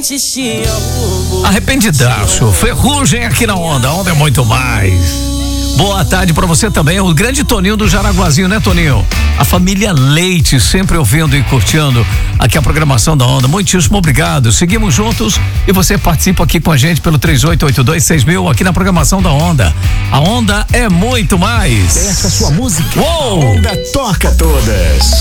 Arrependidaço, ferrugem aqui na Onda. A Onda é muito mais. Boa tarde pra você também, o grande Toninho do Jaraguazinho, né, Toninho? A família Leite sempre ouvindo e curtindo aqui a programação da Onda. Muitíssimo obrigado. Seguimos juntos e você participa aqui com a gente pelo 38826000 aqui na programação da Onda. A Onda é muito mais. Peça sua música. Uou! A Onda toca todas.